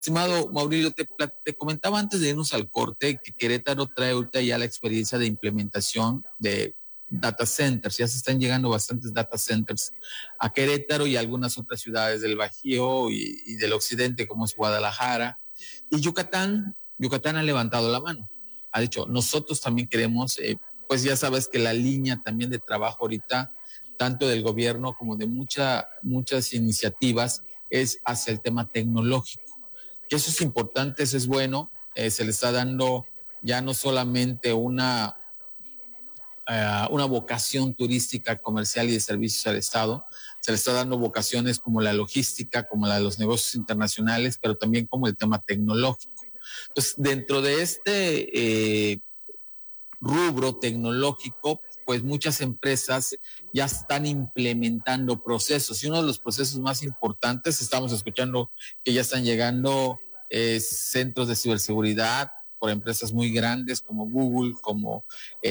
Estimado Mauricio, te comentaba antes de irnos al corte que Querétaro trae ahorita ya la experiencia de implementación de data centers. Ya se están llegando bastantes data centers a Querétaro y a algunas otras ciudades del Bajío y del occidente, como es Guadalajara. Y Yucatán ha levantado la mano. Ha dicho, nosotros también queremos, pues ya sabes que la línea también de trabajo ahorita, tanto del gobierno como de muchas iniciativas, es hacia el tema tecnológico. Que eso es importante, eso es bueno. Se le está dando ya no solamente una vocación turística, comercial y de servicios al Estado, se le está dando vocaciones como la logística, como la de los negocios internacionales, pero también como el tema tecnológico. Entonces, dentro de rubro tecnológico, pues muchas empresas ya están implementando procesos y uno de los procesos más importantes, estamos escuchando que ya están llegando centros de ciberseguridad por empresas muy grandes como Google, como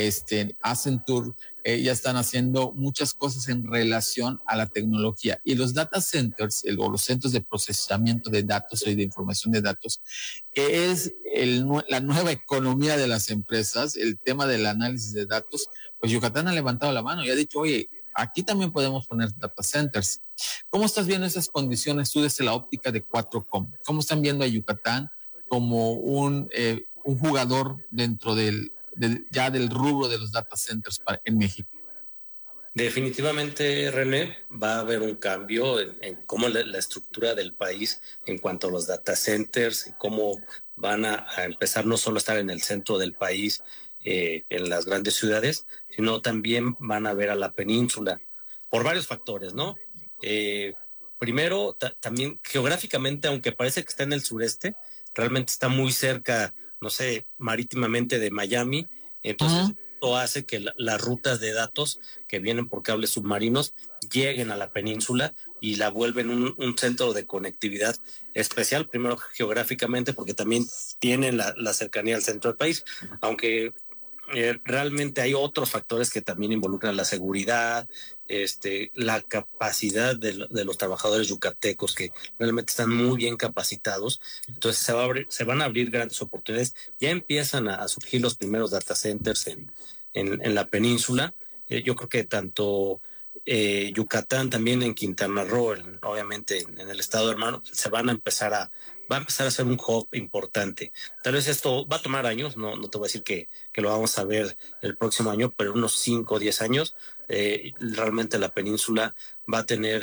Accenture, ya están haciendo muchas cosas en relación a la tecnología. Y los data centers, o los centros de procesamiento de datos y de información de datos, que es la nueva economía de las empresas, el tema del análisis de datos, pues Yucatán ha levantado la mano y ha dicho, oye, aquí también podemos poner data centers. ¿Cómo estás viendo esas condiciones tú desde la óptica de 4Com? ¿Cómo están viendo a Yucatán como un jugador dentro ya del rubro de los data centers en México? Definitivamente, René, va a haber un cambio en cómo la estructura del país en cuanto a los data centers, cómo van a empezar no solo a estar en el centro del país, en las grandes ciudades, sino también van a ver a la península por varios factores, ¿no? Eh, Primero, también geográficamente, aunque parece que está en el sureste, realmente está muy cerca, no sé, marítimamente de Miami, entonces esto hace que las rutas de datos que vienen por cables submarinos lleguen a la península y la vuelven un centro de conectividad especial, primero geográficamente, porque también tienen la cercanía al centro del país, aunque realmente hay otros factores que también involucran la seguridad, la capacidad de los trabajadores yucatecos que realmente están muy bien capacitados. Entonces se van a abrir grandes oportunidades. Ya empiezan a surgir los primeros data centers en la península. Yo creo que tanto Yucatán, también en Quintana Roo, obviamente en el estado hermano, va a empezar a ser un hub importante. Tal vez esto va a tomar años, no te voy a decir que lo vamos a ver el próximo año, pero unos 5 o 10 años, realmente la península va a tener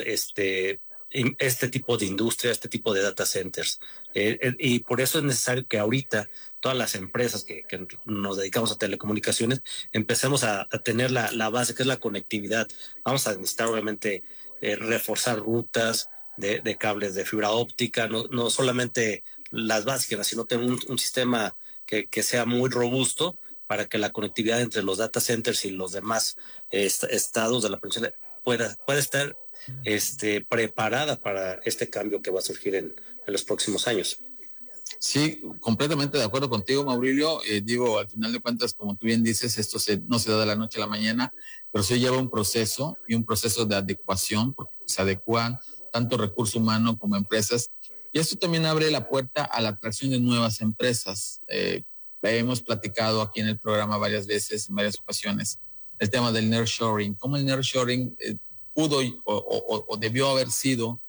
este tipo de industria, este tipo de data centers. Y por eso es necesario que ahorita todas las empresas que nos dedicamos a telecomunicaciones empecemos a tener la base, que es la conectividad. Vamos a necesitar, obviamente, reforzar rutas de cables de fibra óptica, no solamente las básicas, sino tener un sistema que sea muy robusto para que la conectividad entre los data centers y los demás estados de la península pueda estar preparada para este cambio que va a surgir en los próximos años. Sí, completamente de acuerdo contigo, Mauricio. Digo, al final de cuentas, como tú bien dices, no se da de la noche a la mañana, pero sí lleva un proceso y un proceso de adecuación, porque se adecuan tanto recurso humano como empresas. Y esto también abre la puerta a la atracción de nuevas empresas. Hemos platicado aquí en el programa varias veces, en varias ocasiones, el tema del nearshoring, cómo el nearshoring pudo o debió haber sido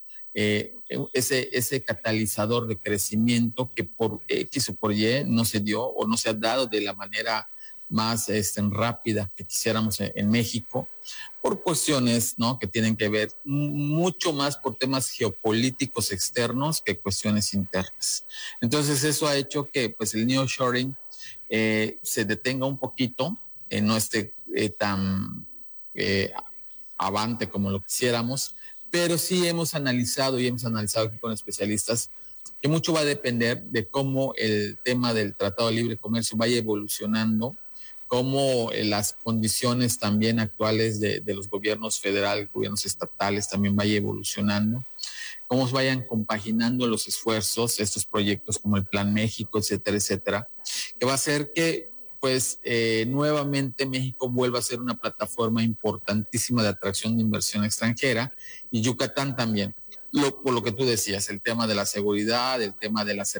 ese catalizador de crecimiento que por X o por Y no se dio o no se ha dado de la manera más rápida que quisiéramos en México, por cuestiones, ¿no?, que tienen que ver mucho más por temas geopolíticos externos que cuestiones internas. Entonces eso ha hecho que pues el nearshoring se detenga un poquito, no esté tan avante como lo quisiéramos, pero sí hemos analizado aquí con especialistas que mucho va a depender de cómo el tema del Tratado de Libre Comercio vaya evolucionando, cómo las condiciones también actuales de los gobiernos federales, gobiernos estatales también vaya evolucionando, cómo se vayan compaginando los esfuerzos, estos proyectos como el Plan México, etcétera, etcétera, que va a hacer que pues nuevamente México vuelva a ser una plataforma importantísima de atracción de inversión extranjera y Yucatán también. por lo que tú decías, el tema de la seguridad, el tema de la